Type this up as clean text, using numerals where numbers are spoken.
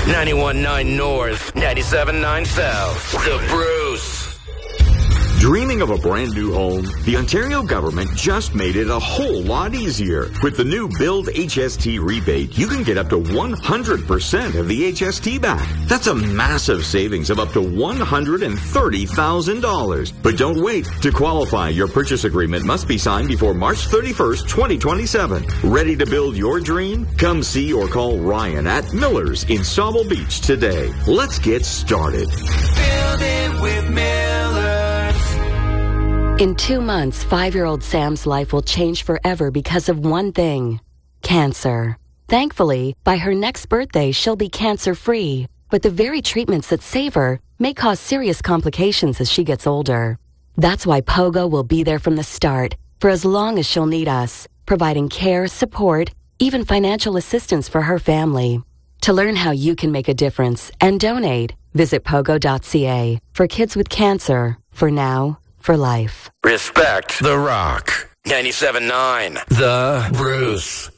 91.9 North, 97.9 South. The Bruce. Dreaming of a brand new home? The Ontario government just made it a whole lot easier. With the new Build HST rebate, you can get up to 100% of the HST back. That's a massive savings of up to $130,000. But don't wait. To qualify, your purchase agreement must be signed before March 31st, 2027. Ready to build your dream? Come see or call Ryan at Miller's in Sauble Beach today. Let's get started. Build it with Miller's. In 2 months, 5-year-old Sam's life will change forever because of one thing: cancer. Thankfully, by her next birthday, she'll be cancer-free. But the very treatments that save her may cause serious complications as she gets older. That's why Pogo will be there from the start, for as long as she'll need us, providing care, support, even financial assistance for her family. To learn how you can make a difference and donate, visit pogo.ca. For kids with cancer, for now, for life. Respect The Rock. 97.9 The Bruce.